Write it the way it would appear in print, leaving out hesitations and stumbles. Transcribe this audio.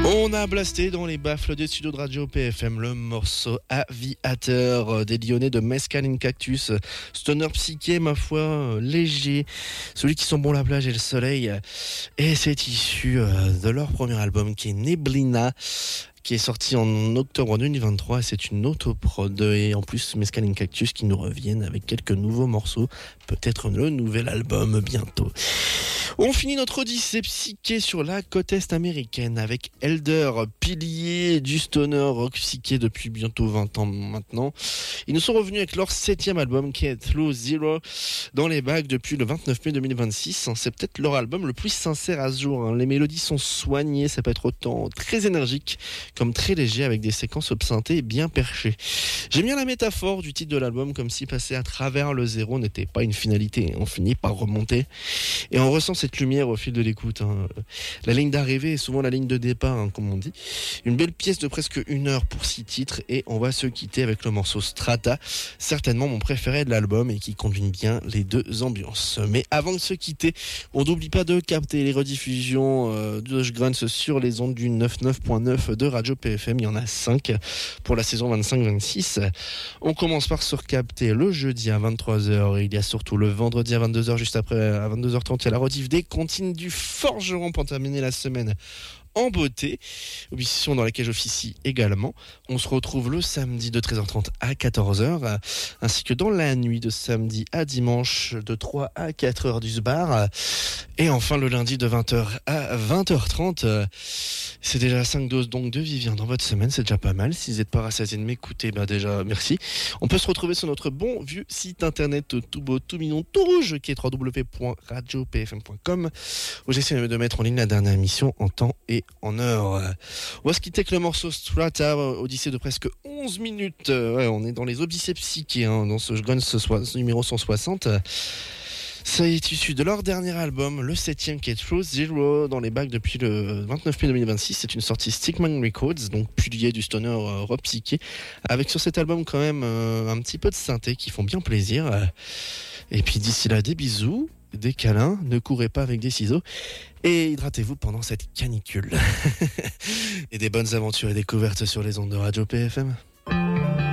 On a blasté dans les baffles des studios de Radio PFM le morceau Aviateur des Lyonnais de Mescaline Cactus. Stoner psyché, ma foi, léger, celui qui sent bon la plage et le soleil. Et c'est issu de leur premier album qui est Neblina, qui est sorti en octobre 2023. Et c'est une autoprod. Et en plus, Mescaline Cactus qui nous reviennent avec quelques nouveaux morceaux. Peut-être le nouvel album bientôt. On finit notre odyssée psyché sur la côte est américaine avec Elder, pilier du stoner rock psyché depuis bientôt 20 ans maintenant. Ils nous sont revenus avec leur 7e album qui est Through Zero dans les bacs depuis le 29 mai 2026. C'est peut-être leur album le plus sincère à ce jour. Les mélodies sont soignées, ça peut être autant très énergique comme très léger avec des séquences au synthé bien perchées. J'aime bien la métaphore du titre de l'album, comme si passer à travers le zéro n'était pas une finalité. On finit par remonter et on ressent cette lumière au fil de l'écoute. La ligne d'arrivée est souvent la ligne de départ, comme on dit. Une belle pièce de presque 1 heure pour 6 titres et on va se quitter avec le morceau Strata, certainement mon préféré de l'album et qui combine bien les deux ambiances. Mais avant de se quitter, on n'oublie pas de capter les rediffusions de Grunts sur les ondes du 99.9 de Radio PFM. Il y en a 5 pour la saison 25-26. On commence par se recapter le jeudi à 23h et il y a surtout le vendredi à 22h, juste après à 22h30, il y a la rediff des comptines du Forgeron pour terminer la semaine en beauté, émission dans laquelle j'officie également. On se retrouve le samedi de 13h30 à 14h, ainsi que dans la nuit de samedi à dimanche de 3 à 4h du bar, et enfin le lundi de 20h à 20h30. C'est déjà 5 doses donc de Vivien dans votre semaine, c'est déjà pas mal. Si vous n'êtes pas rassasié de m'écouter, déjà merci. On peut se retrouver sur notre bon vieux site internet tout beau, tout mignon, tout rouge, qui est www.radiopfm.com, où j'essaie de mettre en ligne la dernière émission en temps et en heure. On va se quitter avec le morceau Strata, odyssée de presque 11 minutes. On est dans les odyssées psychés, dans ce Guns numéro 160. Ça est issu de leur dernier album, le 7e qui est Through Zero, dans les bacs depuis le 29 mai 2026. C'est une sortie Stickman Records, donc pilier du stoner rock psyché, avec sur cet album quand même un petit peu de synthé qui font bien plaisir. Et puis d'ici là, des bisous, des câlins, ne courez pas avec des ciseaux et hydratez-vous pendant cette canicule. Et des bonnes aventures et découvertes sur les ondes de Radio PFM.